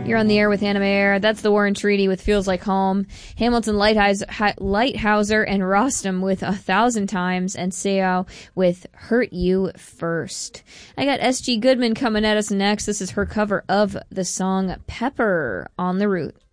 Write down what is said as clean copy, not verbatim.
You're on the air with Anna Mayer. That's the War and Treaty with Feels Like Home. Hamilton Lighthouser and Rostam with 1,000 Times, and Seo with Hurt You First. I got S.G. Goodman coming at us next. This is her cover of the song Pepper on the Route.